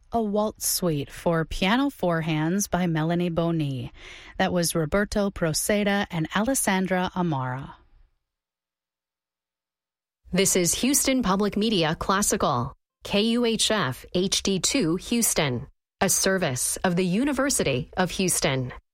A Waltz Suite for Piano Four Hands by Melanie Boni. That was Roberto Proceda and Alessandra Amara. This is Houston Public Media Classical, KUHF HD2 Houston, a service of the University of Houston.